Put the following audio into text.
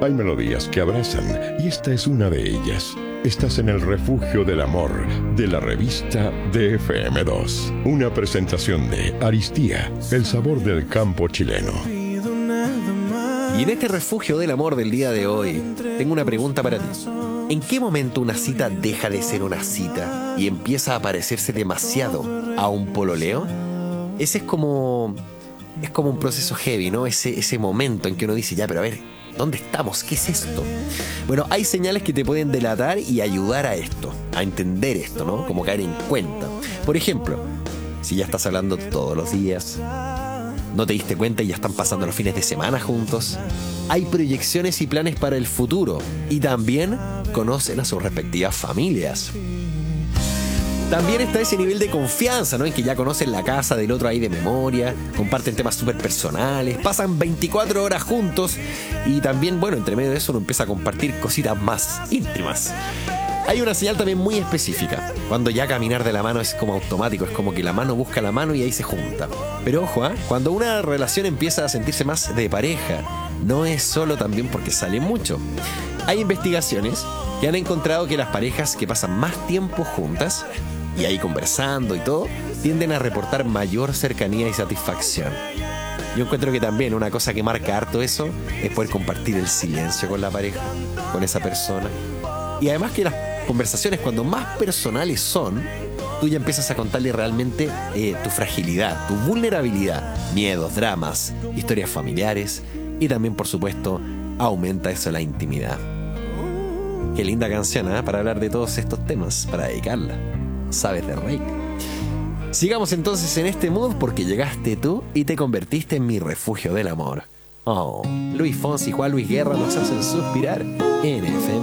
Hay melodías que abrazan y esta es una de ellas. Estás en el refugio del amor de la revista de FM2. Una presentación de Aristía, el sabor del campo chileno. Y en este refugio del amor del día de hoy, tengo una pregunta para ti. ¿En qué momento una cita deja de ser una cita y empieza a parecerse demasiado a un pololeo? Ese es como un proceso heavy, ¿no? Ese momento en que uno dice, ya, pero a ver, ¿dónde estamos? ¿Qué es esto? Bueno, hay señales que te pueden delatar y ayudar a esto, a entender esto, ¿no? Como caer en cuenta. Por ejemplo, si ya estás hablando todos los días, no te diste cuenta y ya están pasando los fines de semana juntos. Hay proyecciones y planes para el futuro y también conocen a sus respectivas familias. También está ese nivel de confianza, ¿no? En que ya conocen la casa del otro ahí de memoria, comparten temas súper personales, pasan 24 horas juntos y también, bueno, entre medio de eso uno empieza a compartir cositas más íntimas. Hay una señal también muy específica, cuando ya caminar de la mano es como automático, es como que la mano busca la mano y ahí se junta. Pero ojo, cuando una relación empieza a sentirse más de pareja, no es solo también porque sale mucho. Hay investigaciones que han encontrado que las parejas que pasan más tiempo juntas, y ahí conversando y todo, tienden a reportar mayor cercanía y satisfacción. Yo encuentro que también una cosa que marca harto eso es poder compartir el silencio con la pareja, con esa persona. Y además que las conversaciones, cuando más personales son, tú ya empiezas a contarle realmente tu fragilidad, tu vulnerabilidad, miedos, dramas, historias familiares y también, por supuesto, aumenta eso la intimidad. Qué linda canción, ¿eh? Para hablar de todos estos temas, para dedicarla. Sabes de Rey. Sigamos entonces en este mood porque llegaste tú y te convertiste en mi refugio del amor. Oh, Luis Fonsi y Juan Luis Guerra nos hacen suspirar en FM.